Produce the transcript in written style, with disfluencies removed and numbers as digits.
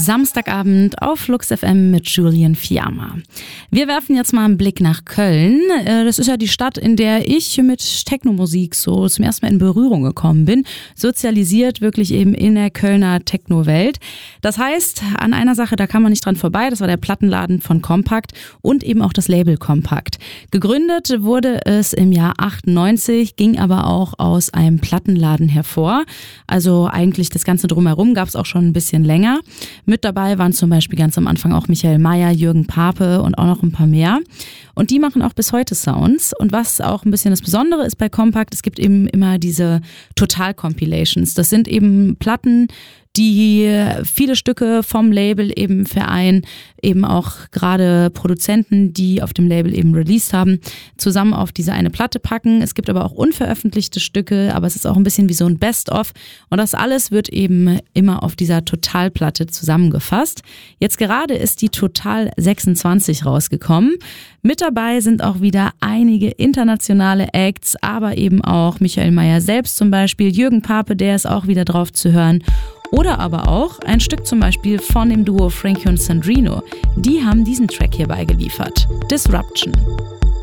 Samstagabend auf Flux FM mit Julian Fiamma. Wir werfen jetzt mal einen Blick nach Köln. Das ist ja die Stadt, in der ich mit Technomusik so zum ersten Mal in Berührung gekommen bin. Sozialisiert wirklich eben in der Kölner Techno-Welt. Das heißt, an einer Sache, da kann man nicht dran vorbei. Das war der Plattenladen von Kompakt und eben auch das Label Kompakt. Gegründet wurde es im Jahr 98, ging aber auch aus einem Plattenladen hervor. Also eigentlich das Ganze drumherum gab es auch schon ein bisschen länger. Mit dabei waren zum Beispiel ganz am Anfang auch Michael Mayer, Jürgen Pape und auch noch ein paar mehr. Und die machen auch bis heute Sounds. Und was auch ein bisschen das Besondere ist bei Kompakt, es gibt eben immer diese Total-Compilations. Das sind eben Platten, die viele Stücke vom Label eben vereinen, eben auch gerade Produzenten, die auf dem Label eben released haben, zusammen auf diese eine Platte packen. Es gibt aber auch unveröffentlichte Stücke, aber es ist auch ein bisschen wie so ein Best-of. Und das alles wird eben immer auf dieser Total-Platte zusammengefasst. Jetzt gerade ist die Total 26 rausgekommen. Mit dabei sind auch wieder einige internationale Acts, aber eben auch Michael Mayer selbst zum Beispiel, Jürgen Pape, der ist auch wieder drauf zu hören. Oder aber auch ein Stück zum Beispiel von dem Duo Frankie und Sandrino. Die haben diesen Track hierbei geliefert. Disruption.